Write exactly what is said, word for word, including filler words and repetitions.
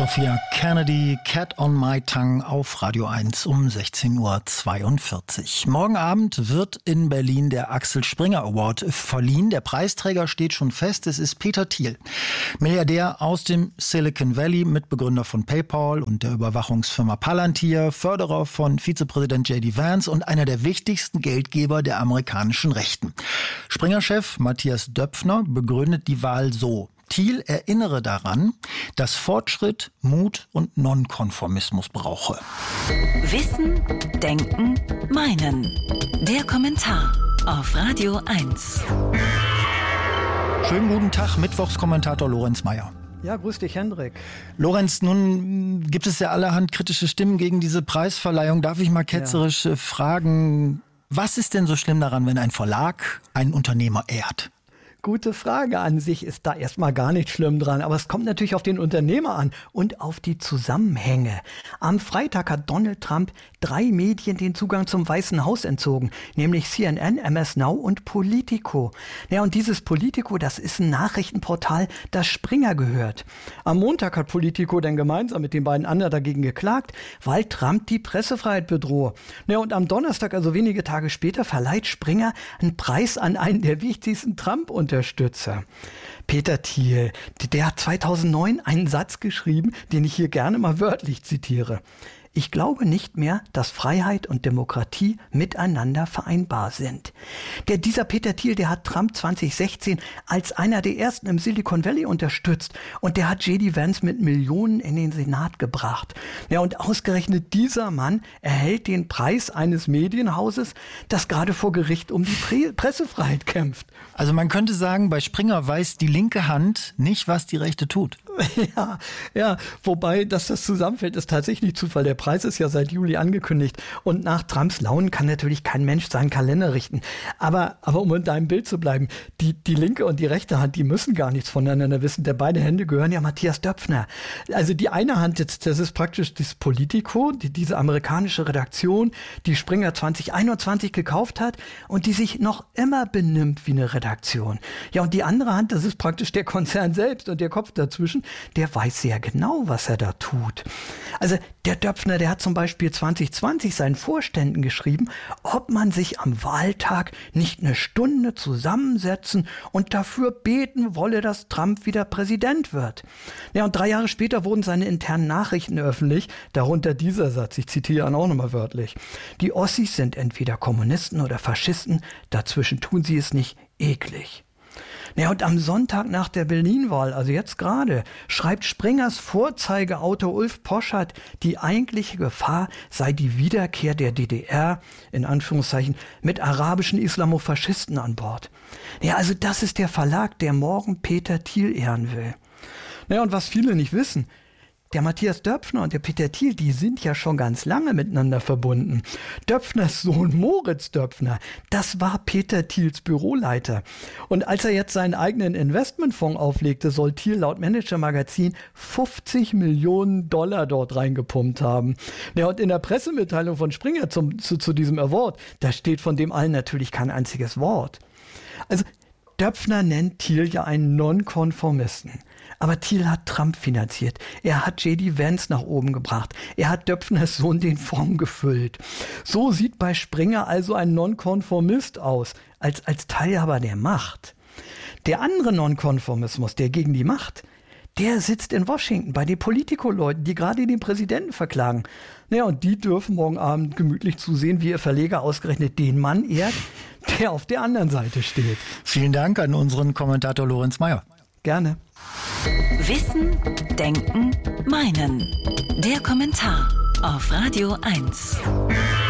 Sophia Kennedy, Cat on My Tongue auf Radio eins um sechzehn Uhr zweiundvierzig. Morgen Abend wird in Berlin der Axel Springer Award verliehen. Der Preisträger steht schon fest, es ist Peter Thiel. Milliardär aus dem Silicon Valley, Mitbegründer von PayPal und der Überwachungsfirma Palantir, Förderer von Vizepräsident J D Vance und einer der wichtigsten Geldgeber der amerikanischen Rechten. Springer-Chef Matthias Döpfner begründet die Wahl so: Thiel erinnere daran, dass Fortschritt, Mut und Nonkonformismus brauche. Wissen, Denken, Meinen. Der Kommentar auf Radio eins. Schönen guten Tag, Mittwochskommentator Lorenz Meyer. Ja, grüß dich, Hendrik. Lorenz, nun gibt es ja allerhand kritische Stimmen gegen diese Preisverleihung. Darf ich mal ketzerisch ja. fragen, was ist denn so schlimm daran, wenn ein Verlag einen Unternehmer ehrt? Gute Frage. An sich ist da erstmal gar nicht schlimm dran, aber es kommt natürlich auf den Unternehmer an und auf die Zusammenhänge. Am Freitag hat Donald Trump drei Medien den Zugang zum Weißen Haus entzogen, nämlich C N N, M S Now und Politico. Ja, und dieses Politico, das ist ein Nachrichtenportal, das Springer gehört. Am Montag hat Politico dann gemeinsam mit den beiden anderen dagegen geklagt, weil Trump die Pressefreiheit bedrohe. Ja, und am Donnerstag, also wenige Tage später, verleiht Springer einen Preis an einen der wichtigsten Trump-Unternehmer. Unterstützer. Peter Thiel, der hat zweitausendneun einen Satz geschrieben, den ich hier gerne mal wörtlich zitiere. Ich glaube nicht mehr, dass Freiheit und Demokratie miteinander vereinbar sind. Der, dieser Peter Thiel, der hat Trump zwanzig sechzehn als einer der ersten im Silicon Valley unterstützt und der hat J D Vance mit Millionen in den Senat gebracht. Ja, und ausgerechnet dieser Mann erhält den Preis eines Medienhauses, das gerade vor Gericht um die Pre- Pressefreiheit kämpft. Also man könnte sagen, bei Springer weiß die linke Hand nicht, was die rechte tut. Ja, ja, wobei, dass das zusammenfällt, ist tatsächlich Zufall. Der Preis ist ja seit Juli angekündigt und nach Trumps Launen kann natürlich kein Mensch seinen Kalender richten. Aber, aber um in deinem Bild zu bleiben, die, die linke und die rechte Hand, die müssen gar nichts voneinander wissen, denn beide Hände gehören ja Matthias Döpfner. Also die eine Hand jetzt, das ist praktisch das Politico, die, diese amerikanische Redaktion, die Springer zwanzig einundzwanzig gekauft hat und die sich noch immer benimmt wie eine Redaktion. Ja, und die andere Hand, das ist praktisch der Konzern selbst und der Kopf dazwischen, der weiß sehr genau, was er da tut. Also der Döpfner, der hat zum Beispiel zwanzig zwanzig seinen Vorständen geschrieben, ob man sich am Wahltag nicht eine Stunde zusammensetzen und dafür beten wolle, dass Trump wieder Präsident wird. Ja, und drei Jahre später wurden seine internen Nachrichten öffentlich, darunter dieser Satz, ich zitiere ihn auch nochmal wörtlich: Die Ossis sind entweder Kommunisten oder Faschisten, dazwischen tun sie es nicht, eklig. Ja, und am Sonntag nach der Berlin-Wahl, also jetzt gerade, schreibt Springers Vorzeigeautor Ulf Poschardt, die eigentliche Gefahr sei die Wiederkehr der D D R, in Anführungszeichen, mit arabischen Islamofaschisten an Bord. Ja, also das ist der Verlag, der morgen Peter Thiel ehren will. Naja, und was viele nicht wissen: Der Matthias Döpfner und der Peter Thiel, die sind ja schon ganz lange miteinander verbunden. Döpfners Sohn Moritz Döpfner, das war Peter Thiels Büroleiter. Und als er jetzt seinen eigenen Investmentfonds auflegte, soll Thiel laut Manager Magazin fünfzig Millionen Dollar dort reingepumpt haben. Ja, und in der Pressemitteilung von Springer zum, zu, zu diesem Award, da steht von dem allen natürlich kein einziges Wort. Also Döpfner nennt Thiel ja einen Nonkonformisten. Aber Thiel hat Trump finanziert. Er hat J D Vance nach oben gebracht. Er hat Döpfners Sohn den Fonds gefüllt. So sieht bei Springer also ein Nonkonformist aus, als, als Teilhaber der Macht. Der andere Nonkonformismus, der gegen die Macht, der sitzt in Washington bei den Politico-Leuten, die gerade den Präsidenten verklagen. Naja, und die dürfen morgen Abend gemütlich zusehen, wie ihr Verleger ausgerechnet den Mann ehrt, der auf der anderen Seite steht. Vielen Dank an unseren Kommentator Lorenz Meyer. Gerne. Wissen, Denken, Meinen. Der Kommentar auf Radio eins.